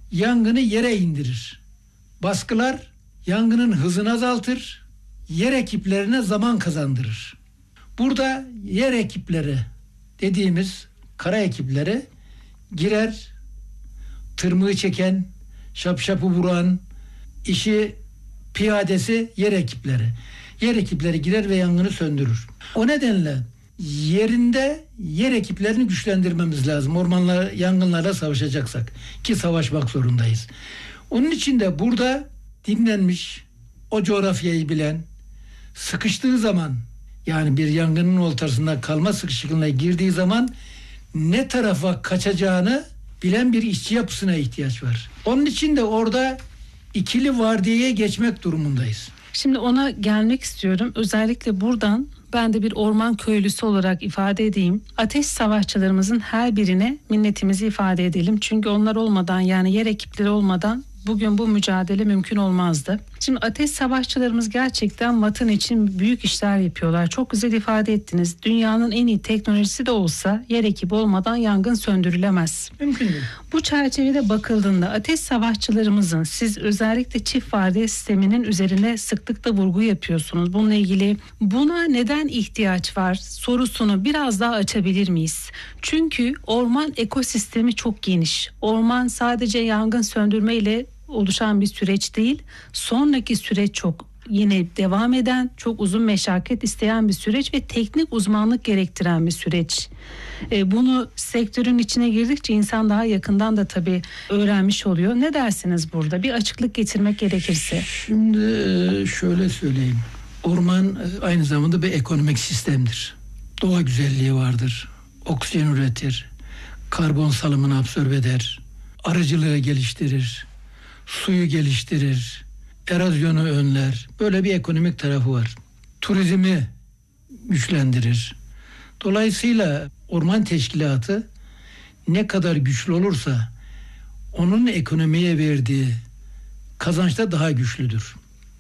yangını yere indirir. Baskılar yangının hızını azaltır, yer ekiplerine zaman kazandırır. Burada yer ekipleri dediğimiz kara ekipleri girer, tırmığı çeken, şapşapı vuran, işi piyadesi yer ekipleri. Yer ekipleri girer ve yangını söndürür. O nedenle yerinde yer ekiplerini güçlendirmemiz lazım. Ormanlar, yangınlarla savaşacaksak ki savaşmak zorundayız. Onun için de burada dinlenmiş, o coğrafyayı bilen, sıkıştığı zaman, yani bir yangının ortasında kalma sıkışıklığına girdiği zaman ne tarafa kaçacağını bilen bir işçi yapısına ihtiyaç var. Onun için de orada ikili vardiyaya geçmek durumundayız. Şimdi ona gelmek istiyorum. Özellikle buradan ben de bir orman köylüsü olarak ifade edeyim. Ateş savaşçılarımızın her birine minnetimizi ifade edelim. Çünkü onlar olmadan, yani yer ekipleri olmadan bugün bu mücadele mümkün olmazdı. Şimdi ateş savaşçılarımız gerçekten vatan için büyük işler yapıyorlar. Çok güzel ifade ettiniz. Dünyanın en iyi teknolojisi de olsa yer ekibi olmadan yangın söndürülemez. Mümkün değil. Bu çerçevede bakıldığında ateş savaşçılarımızın, siz özellikle çift vardiya sisteminin üzerine sıklıkla vurgu yapıyorsunuz. Bununla ilgili buna neden ihtiyaç var sorusunu biraz daha açabilir miyiz? Çünkü orman ekosistemi çok geniş. Orman sadece yangın söndürme ile oluşan bir süreç değil. Sonraki süreç çok yine devam eden, çok uzun meşakkat isteyen bir süreç ve teknik uzmanlık gerektiren bir süreç. Bunu sektörün içine girdikçe insan daha yakından da tabii öğrenmiş oluyor. Ne dersiniz burada? Bir açıklık getirmek gerekirse. Şimdi şöyle söyleyeyim. Orman aynı zamanda bir ekonomik sistemdir. Doğa güzelliği vardır. Oksijen üretir. Karbon salımını absorbe eder. Arıcılığı geliştirir. Suyu geliştirir. Erozyonu önler. Böyle bir ekonomik tarafı var. Turizmi güçlendirir. Dolayısıyla orman teşkilatı ne kadar güçlü olursa onun ekonomiye verdiği kazanç da daha güçlüdür.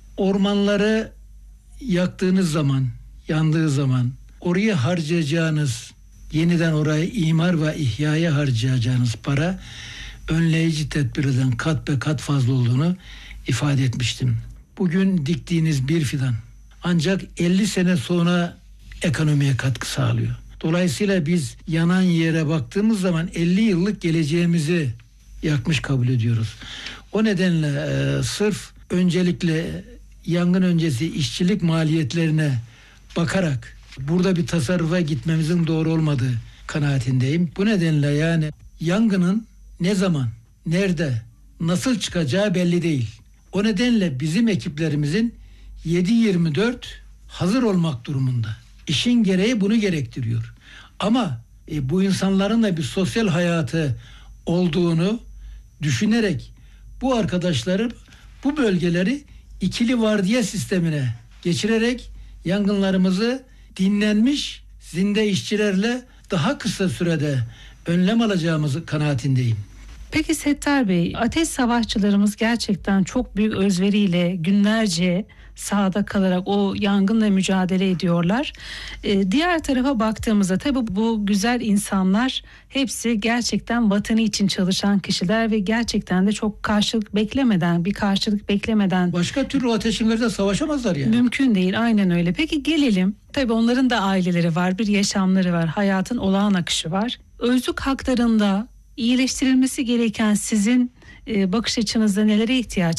Ormanları yaktığınız zaman, yandığı zaman oraya harcayacağınız, yeniden orayı imar ve ihyaya harcayacağınız para önleyici tedbirden kat be kat fazla olduğunu ifade etmiştim. Bugün diktiğiniz bir fidan ancak 50 sene sonra ekonomiye katkı sağlıyor. Dolayısıyla biz yanan yere baktığımız zaman 50 yıllık geleceğimizi yakmış kabul ediyoruz. O nedenle sırf öncelikle yangın öncesi işçilik maliyetlerine bakarak burada bir tasarrufa gitmemizin doğru olmadığı kanaatindeyim. Bu nedenle yani yangının ne zaman, nerede, nasıl çıkacağı belli değil. O nedenle bizim ekiplerimizin 7/24 hazır olmak durumunda. İşin gereği bunu gerektiriyor. Ama bu insanların da bir sosyal hayatı olduğunu düşünerek bu arkadaşları bu bölgeleri ikili vardiya sistemine geçirerek yangınlarımızı dinlenmiş zinde işçilerle daha kısa sürede önlem alacağımızı kanaatindeyim. Peki Settar Bey, ateş savaşçılarımız gerçekten çok büyük özveriyle günlerce sahada kalarak o yangınla mücadele ediyorlar. Diğer tarafa baktığımızda tabii bu güzel insanlar hepsi gerçekten vatanı için çalışan kişiler ve gerçekten de çok karşılık beklemeden başka türlü ateşinlerde savaşamazlar yani. Mümkün değil, aynen öyle. Peki gelelim, tabii onların da aileleri var, bir yaşamları var, hayatın olağan akışı var. Özlük haklarında iyileştirilmesi gereken sizin bakış açınızda nelere ihtiyaç